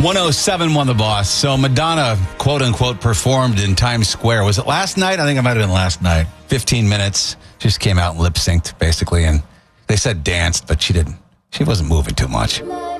107 won the Boss. So Madonna, quote unquote, performed in Times Square. Was it last night? I think it might have been last night. 15 minutes. Just came out and lip synced, basically. And they said danced, but she didn't. She wasn't moving too much.